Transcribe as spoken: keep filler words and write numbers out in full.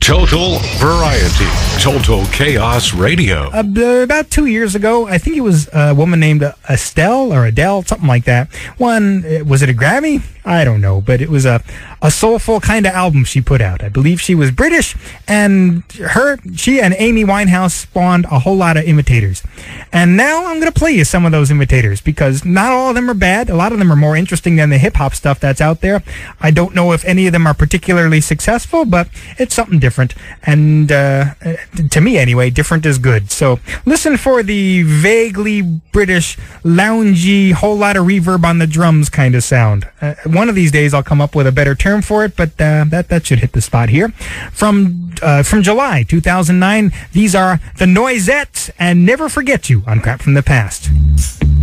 Total variety. Total Chaos Radio. Uh, about two years ago, I think it was a woman named Estelle or Adele, something like that. One, uh, was it a Grammy? I don't know, but it was a, a soulful kind of album she put out. I believe she was British, and her, she and Amy Winehouse spawned a whole lot of imitators. And now I'm going to play you some of those imitators, because not all of them are bad. A lot of them are more interesting than the hip-hop stuff that's out there. I don't know if any of them are particularly successful, but it's something different. And uh, to me, anyway, different is good. So listen for the vaguely British, loungy, whole lot of reverb on the drums kind of sound. Uh, one of these days I'll come up with a better term for it, but uh, that, that should hit the spot here. From, uh, from July two thousand nine, these are the Noisettes and Never Forget You on Crap from the Past.